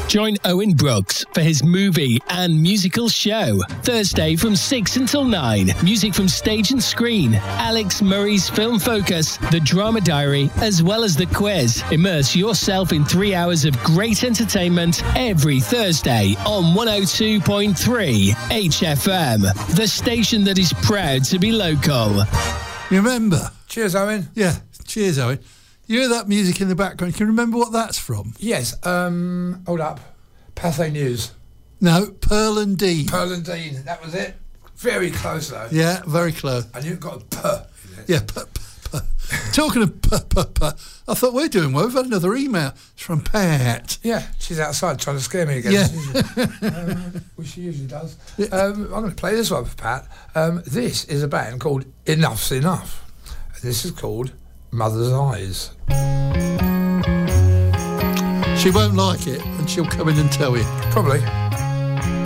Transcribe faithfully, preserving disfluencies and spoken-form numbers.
Join Owen Brooks for his movie and musical show. Thursday from six until nine. Music from stage and screen. Alex Murray's Film Focus, The Drama Diary, as well as the quiz. Immerse yourself in three hours of great entertainment every Thursday on one oh two point three H F M, the station that is proud to be local. Remember? Cheers, Owen. Yeah, cheers, Owen. You hear that music in the background? Can you remember what that's from? Yes, um, hold up. Pathé News. No, Pearl and Dean. Pearl and Dean, that was it. Very close, though. Yeah, very close. And you've got a P in it. Yeah, P, P, P. Talking of P, P, P, I thought we're doing well. We've had another email. It's from Pat. Yeah, she's outside trying to scare me again. Yeah. um, which she usually does. Um, I'm going to play this one for Pat. Um, this is a band called Enough's Enough. And this is called Mother's Eyes. She won't like it, and she'll come in and tell you. Probably.